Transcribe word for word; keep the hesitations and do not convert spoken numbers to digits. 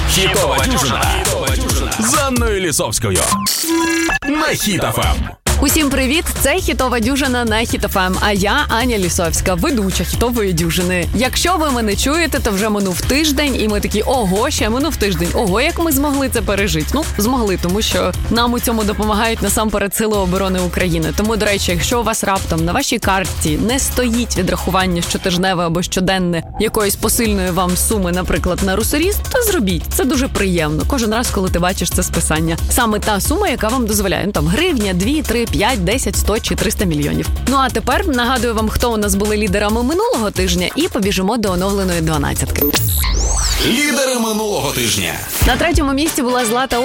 Хітова дюжина з Анною Лісовською на Хіт еф ем. Усім привіт! Це Хітова дюжина на Хіт еф ем, а я Аня Лісовська, ведуча Хітової дюжини. Якщо ви мене чуєте, то вже минув тиждень, і ми такі, ого, ще минув тиждень. Ого, як ми змогли це пережити. Ну, змогли, тому що нам у цьому допомагають насамперед Сили оборони України. Тому, до речі, якщо у вас раптом на вашій картці не стоїть відрахування щотижневе або щоденне якоїсь посильної вам суми, наприклад, на русоріст, то зробіть. Це дуже приємно. Кожен раз, коли ти бачиш це списання. Саме та сума, яка вам дозволяє. Ну, там, гривня, дві, три, п'ять, десять, сто чи триста мільйонів. Ну а тепер нагадую вам, хто у нас були лідерами минулого тижня, і побіжимо до оновленої дванадцятки. Лідери минулого тижня. На третьому місці була Злата